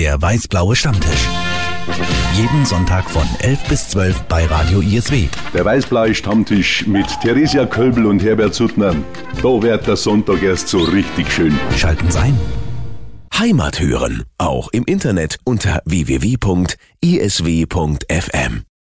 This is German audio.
Der weiß-blaue Stammtisch. Jeden Sonntag von 11 bis 12 bei Radio ISW. Der weiß-blaue Stammtisch mit Theresia Kölbel und Herbert Suttner. Da wird der Sonntag erst so richtig schön. Schalten Sie ein. Heimat hören, auch im Internet unter www.isw.fm.